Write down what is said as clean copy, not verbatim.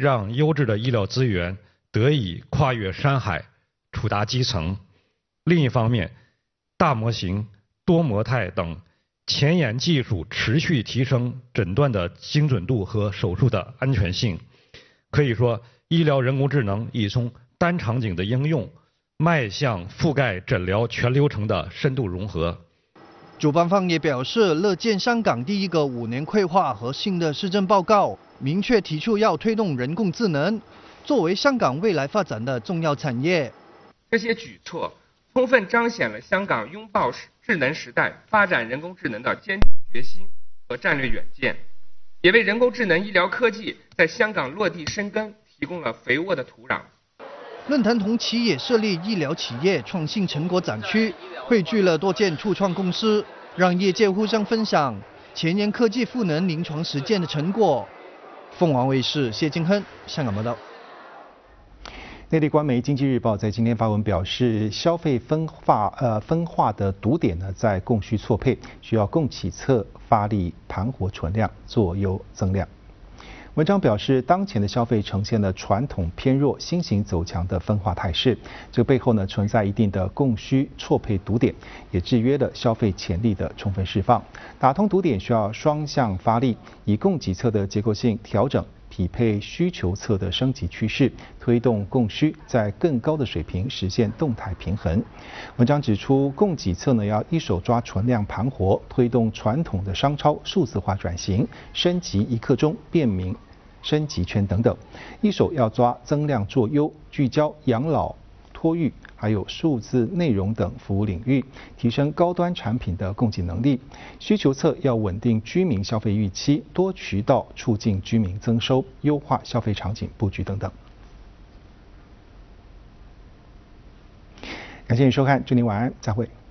让优质的医疗资源得以跨越山海，触达基层。另一方面，大模型、多模态等前沿技术持续提升诊断的精准度和手术的安全性。可以说，医疗人工智能已从单场景的应用，迈向覆盖诊疗全流程的深度融合。 主办方也表示，乐见香港第一个5年规划和新的施政报告，明确提出要推动人工智能作为香港未来发展的重要产业。 这些举措充分彰显了香港拥抱智能时代、发展人工智能的坚定决心和战略远见，也为人工智能医疗科技在香港落地生根提供了肥沃的土壤。 论坛同期也设立医疗企业创新成果展区，汇聚了多间初创公司，让业界互相分享前沿科技赋能临床实践的成果。凤凰卫视谢金亨香港报道。 内地官媒《经济日报》在今天发文表示，消费分化的堵点呢在供需错配，需要供给侧发力盘活存量，做优增量。文章表示，当前的消费呈现了传统偏弱、新型走强的分化态势，这背后呢存在一定的供需错配堵点，也制约了消费潜力的充分释放。打通堵点需要双向发力，以供给侧的结构性调整匹配需求侧的升级趋势，推动供需在更高的水平实现动态平衡。文章指出，供给侧呢要一手抓存量盘活，推动传统的商超数字化转型，升级一刻钟、便民升级圈等等；一手要抓增量做优，聚焦养老、托育还有数字内容等服务领域，提升高端产品的供给能力。需求侧要稳定居民消费预期，多渠道促进居民增收，优化消费场景布局等等。感谢你收看，祝您晚安，再会。